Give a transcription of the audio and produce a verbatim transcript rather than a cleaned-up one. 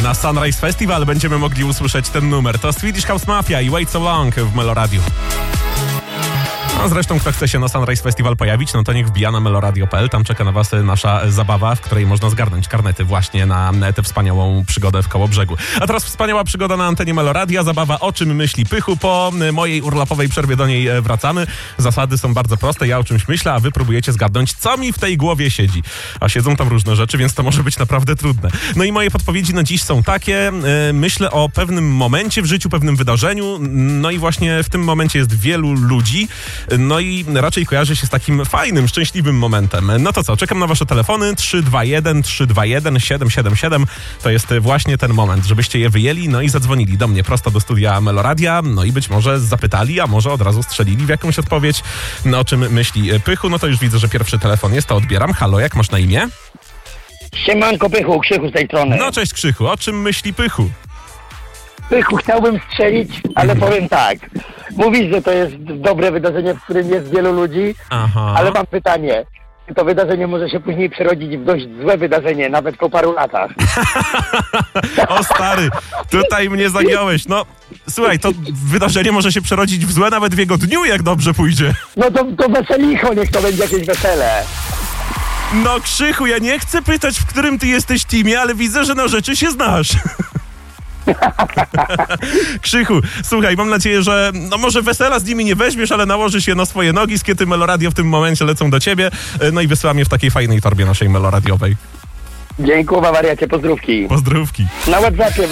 Na Sunrise Festival będziemy mogli usłyszeć ten numer. To Swedish House Mafia i Wait So Long w Meloradiu. No zresztą, kto chce się na Sunrise Festival pojawić, no to niech wbija na meloradio kropka p l. Tam czeka na was nasza zabawa, w której można zgarnąć karnety właśnie na tę wspaniałą przygodę w Kołobrzegu. A teraz wspaniała przygoda na antenie Meloradia. Zabawa O czym myśli Pychu. Po mojej urlopowej przerwie do niej wracamy. Zasady są bardzo proste. Ja o czymś myślę, a wy próbujecie zgadnąć, co mi w tej głowie siedzi. A siedzą tam różne rzeczy, więc to może być naprawdę trudne. No i moje podpowiedzi na dziś są takie. Myślę o pewnym momencie w życiu, pewnym wydarzeniu. No i właśnie w tym momencie jest wielu ludzi. No i raczej kojarzy się z takim fajnym, szczęśliwym momentem. No to co, czekam na wasze telefony trzy dwa jeden trzy dwa jeden siedem siedem siedem. To jest właśnie ten moment, żebyście je wyjęli, no i zadzwonili do mnie prosto do studia Meloradia, no i być może zapytali, a może od razu strzelili w jakąś odpowiedź, no o czym myśli Pychu. No to już widzę, że pierwszy telefon jest, to odbieram. Halo, jak masz na imię? Siemanko Pychu, Krzychu z tej strony. No cześć Krzychu, o czym myśli Pychu? Pychu, chciałbym strzelić, ale powiem tak. Mówisz, że to jest dobre wydarzenie, w którym jest wielu ludzi, Aha. ale mam pytanie. Czy to wydarzenie może się później przerodzić w dość złe wydarzenie, nawet po paru latach? O stary, tutaj mnie zagiąłeś. No, słuchaj, to wydarzenie może się przerodzić w złe nawet w jego dniu, jak dobrze pójdzie. No to, to weselicho, niech to będzie jakieś wesele. No Krzychu, ja nie chcę pytać, w którym ty jesteś teamie, ale widzę, że na rzeczy się znasz. Krzychu, słuchaj, mam nadzieję, że no może wesela z nimi nie weźmiesz, ale nałożysz je na swoje nogi. Skiety Meloradio w tym momencie lecą do ciebie. No i wysyłam je w takiej fajnej torbie naszej meloradiowej. Dziękuję, wariacie, pozdrówki. Pozdrówki. Na WhatsAppie